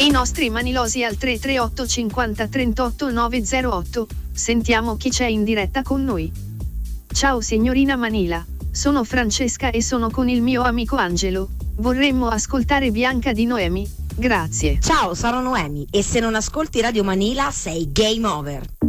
I nostri manilosi al 338 50 38 908. Sentiamo chi c'è in diretta con noi. Ciao signorina Manila, sono Francesca e sono con il mio amico Angelo. Vorremmo ascoltare Bianca di Noemi. Grazie. Ciao, sono Noemi e se non ascolti Radio Manila sei game over.